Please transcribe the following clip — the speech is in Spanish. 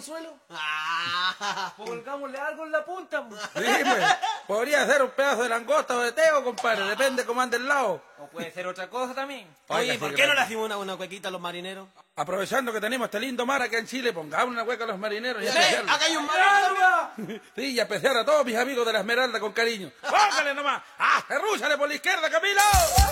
anzuelo? Pongámosle algo en la punta. Dime, podría ser un pedazo de langosta o de teo, compadre, depende cómo ande el lado. O puede ser otra cosa también. Oye, ¿por qué no le hacemos una cuequita a los marineros? Aprovechando que tenemos este lindo mar acá en Chile, pongamos una hueca a los marineros y ¡Sí! especial. ¡Acá hay un marinero! Sí, y apreciar a todos mis amigos de la Esmeralda con cariño. ¡Póngale nomás! ¡Ah, rúchale por la izquierda, Camilo!